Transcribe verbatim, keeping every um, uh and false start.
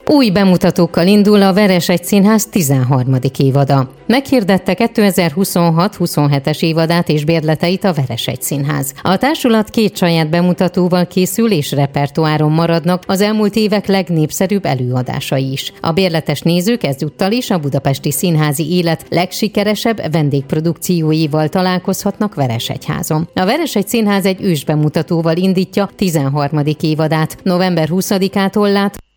Új bemutatókkal indul a Veresegy Színház tizenharmadik évada. Meghirdette kétezer-huszonhat huszonhetes évadát és bérleteit a Veresegy Színház. A társulat két saját bemutatóval készül és repertoáron maradnak az elmúlt évek legnépszerűbb előadásai is. A bérletes nézők ezúttal is a budapesti színházi élet legsikeresebb vendégprodukcióival találkozhatnak Veresegyházon. A Veresegy Színház egy ősbemutatóval indítja tizenharmadik évadát. november huszadikától lát